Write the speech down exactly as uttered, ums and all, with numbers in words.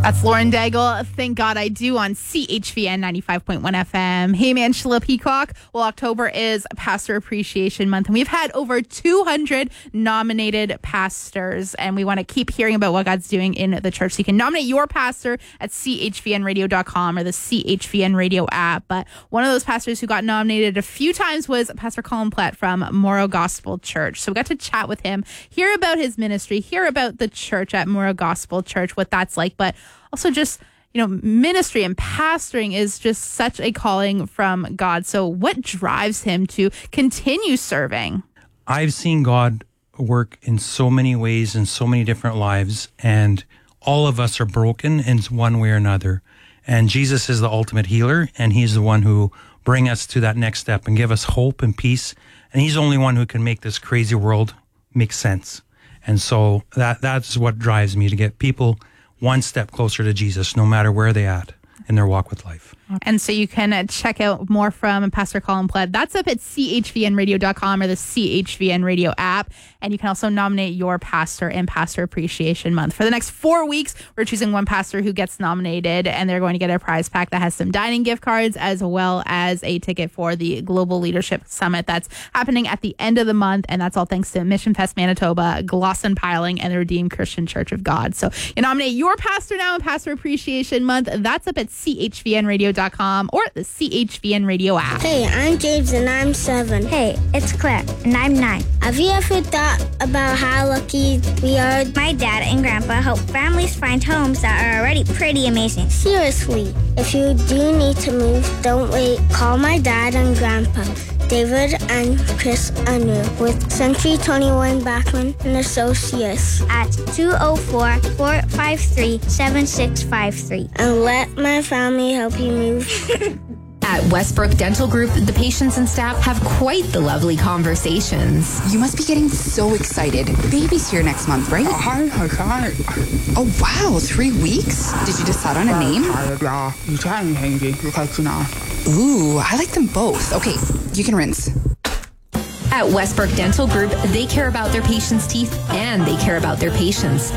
That's Lauren Daigle. Thank God I Do on C H V N ninety-five point one F M. Hey, man, Angela Peacock. Well, October is Pastor Appreciation Month, and we've had over two hundred nominated pastors, and we want to keep hearing about what God's doing in the church. So you can nominate your pastor at C H V N radio dot com or the C H V N radio app. But one of those pastors who got nominated a few times was Pastor Colin Platt from Morrow Gospel Church. So we got to chat with him, hear about his ministry, hear about the church at Morrow Gospel Church, what that's like, but also just, you know, ministry and pastoring is just such a calling from God. So what drives him to continue serving? I've seen God work in so many ways in so many different lives, and all of us are broken in one way or another. And Jesus is the ultimate healer, and he's the one who bring us to that next step and give us hope and peace. And he's the only one who can make this crazy world make sense. And so that that's what drives me, to get people one step closer to Jesus, no matter where they're at in their walk with life. And so you can uh, check out more from Pastor Colin Platt. That's up at C H V N radio dot com or the C H V N radio app. And you can also nominate your pastor in Pastor Appreciation Month. For the next four weeks, we're choosing one pastor who gets nominated, and they're going to get a prize pack that has some dining gift cards as well as a ticket for the Global Leadership Summit that's happening at the end of the month. And that's all thanks to Mission Fest Manitoba, Glosson Piling, and the Redeemed Christian Church of God. So you nominate your pastor now in Pastor Appreciation Month. That's up at C H V N radio dot com or the C H V N radio app. Hey, I'm James and I'm seven. Hey, it's Claire and I'm nine. Have you ever thought about how lucky we are? My dad and grandpa help families find homes that are already pretty amazing. Seriously, if you do need to move, don't wait. Call my dad and grandpa, David and Chris Anu, with Century twenty-one Bachman and Associates at two oh four, four five three, seven six five three. And let my family help you move. At Westbrook Dental Group, the patients and staff have quite the lovely conversations. You must be getting so excited. Baby's here next month, right? Hi, hi, hi. Oh, wow, three weeks? Did you decide on a name? Ooh, I like them both. Okay, you can rinse. At Westbrook Dental Group, they care about their patients' teeth and they care about their patients.